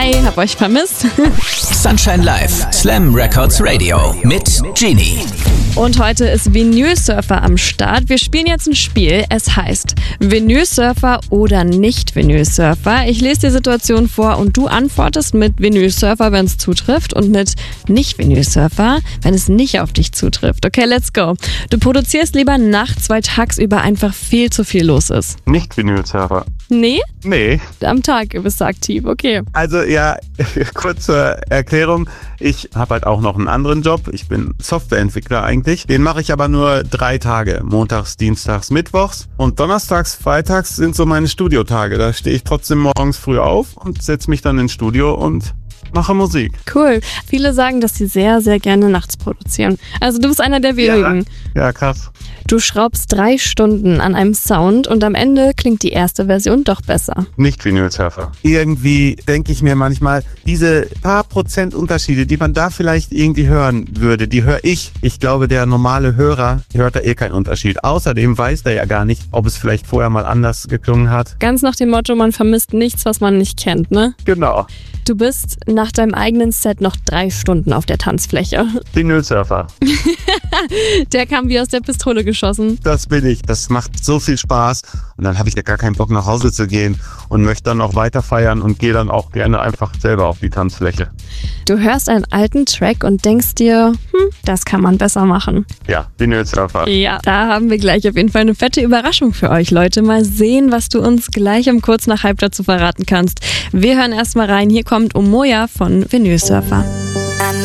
Hi, hab euch vermisst. Sunshine Live, Slam Records Radio mit Genie. Und heute ist Vinylsurfer am Start. Wir spielen jetzt ein Spiel. Es heißt Vinylsurfer oder Nicht-Vinylsurfer. Ich lese die Situation vor und du antwortest mit Vinylsurfer, wenn es zutrifft, und mit Nicht-Vinylsurfer, wenn es nicht auf dich zutrifft. Okay, let's go. Du produzierst lieber nachts, weil tagsüber einfach viel zu viel los ist. Nicht Vinylsurfer. Nee? Nee. Am Tag bist du aktiv, okay. Also ja, kurz zur Erklärung. Ich habe halt auch noch einen anderen Job. Ich bin Softwareentwickler eigentlich. Den mache ich aber nur 3 Tage. Montags, Dienstags, Mittwochs. Und Donnerstags, Freitags sind so meine Studiotage. Da stehe ich trotzdem morgens früh auf und setze mich dann ins Studio und mache Musik. Cool. Viele sagen, dass sie sehr, sehr gerne nachts produzieren. Also du bist einer der wenigen. Ja, krass. Du schraubst 3 Stunden an einem Sound und am Ende klingt die erste Version doch besser. Nicht Vinylsurfer. Irgendwie denke ich mir manchmal, diese paar Prozent Unterschiede, die man da vielleicht irgendwie hören würde, die höre ich. Ich glaube, der normale Hörer hört da keinen Unterschied. Außerdem weiß der ja gar nicht, ob es vielleicht vorher mal anders geklungen hat. Ganz nach dem Motto, man vermisst nichts, was man nicht kennt, ne? Genau. Du bist nach deinem eigenen Set noch 3 Stunden auf der Tanzfläche. Vinylsurfer. Der kam wie aus der Pistole geschossen. Das bin ich. Das macht so viel Spaß. Und dann habe ich ja gar keinen Bock, nach Hause zu gehen und möchte dann auch weiter feiern und gehe dann auch gerne einfach selber auf die Tanzfläche. Du hörst einen alten Track und denkst dir, das kann man besser machen. Ja, Vinylsurfer. Ja, da haben wir gleich auf jeden Fall eine fette Überraschung für euch, Leute. Mal sehen, was du uns gleich um kurz nach halb dazu verraten kannst. Wir hören erstmal rein. Hier kommt Omoja von Vinylsurfer.